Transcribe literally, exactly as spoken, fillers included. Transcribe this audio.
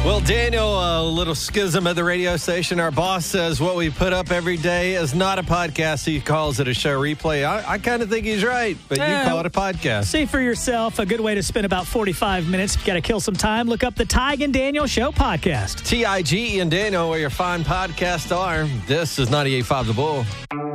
Well, Daniel, a little schism at the radio station. Our boss says what we put up every day is not a podcast. He calls it a show replay. I, I kind of think he's right, but you Uh, call it a podcast. See for yourself. A good way to spend about forty-five minutes. Got to kill some time. Look up the Tig and Daniel Show podcast. T I G E and Daniel, where your fine podcasts are. This is ninety-eight point five The Bull.